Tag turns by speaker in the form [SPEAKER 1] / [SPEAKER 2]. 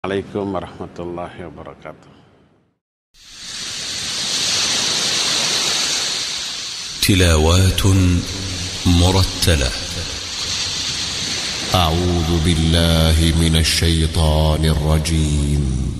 [SPEAKER 1] عليكم ورحمة الله وبركاته.
[SPEAKER 2] تلاوات مرتلة.
[SPEAKER 3] أعوذ بالله من الشيطان الرجيم.